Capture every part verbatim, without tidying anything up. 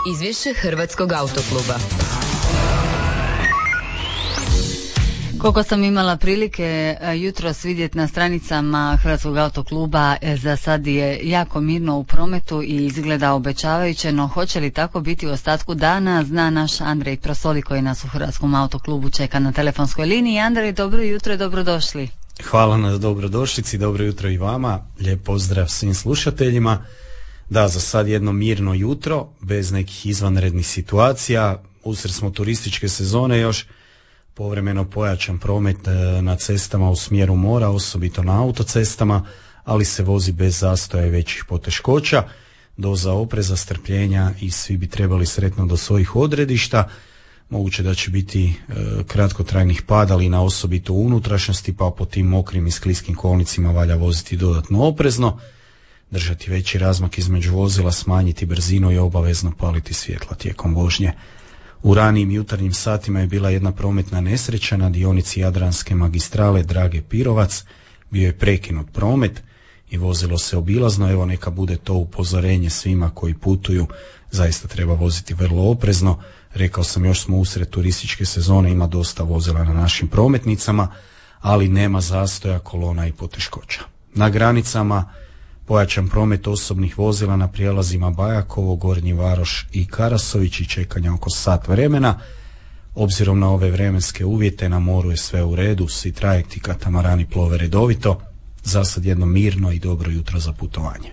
Izvješće Hrvatskog autokluba. Koliko sam imala prilike jutros vidjeti na stranicama Hrvatskog autokluba, za sad je jako mirno u prometu i izgleda obećavajuće, no hoće li tako biti u ostatku dana, zna naš Andrej Prosoli koji nas u Hrvatskom autoklubu čeka na telefonskoj liniji. Andrej, dobro jutro i dobrodošli. Hvala na dobrodošlici, dobro jutro i vama, lijep pozdrav svim slušateljima. Da, za sad jedno mirno jutro, bez nekih izvanrednih situacija, usred smo turističke sezone još, povremeno pojačan promet na cestama u smjeru mora, osobito na autocestama, ali se vozi bez zastoja i većih poteškoća. Doza opreza, strpljenja i svi bi trebali sretno do svojih odredišta. Moguće da će biti e, kratkotrajnih padalina, osobito u unutrašnjosti, pa po tim mokrim i skliskim kolnicima valja voziti dodatno oprezno, držati veći razmak između vozila, smanjiti brzinu i obavezno paliti svjetla tijekom vožnje. U ranijim jutarnjim satima je bila jedna prometna nesreća na dionici Jadranske magistrale Drage Pirovac. Bio je prekinut promet i vozilo se obilazno. Evo, neka bude to upozorenje svima koji putuju. Zaista treba voziti vrlo oprezno. Rekao sam, još smo usred turističke sezone, ima dosta vozila na našim prometnicama, ali nema zastoja, kolona i poteškoća. Na granicama pojačan promet osobnih vozila na prijelazima Bajakovo, Gornji Varoš i Karasović i čekanja oko sat vremena. Obzirom na ove vremenske uvjete na moru je sve u redu, svi trajekti katamarani plove redovito. Za sad jedno mirno i dobro jutro za putovanje.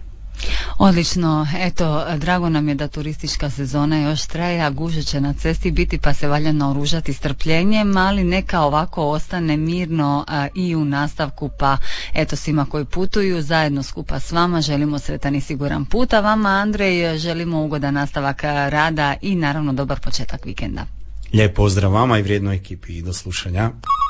Odlično, eto, drago nam je da turistička sezona još traje, a gužve će na cesti biti, pa se valja naoružati strpljenjem, ali neka ovako ostane mirno a, i u nastavku, pa eto, svima koji putuju zajedno skupa s vama želimo sretan i siguran put, a vama, Andrej, želimo ugodan nastavak rada i naravno dobar početak vikenda. Lijep pozdrav vama i vrijednoj ekipi i do slušanja.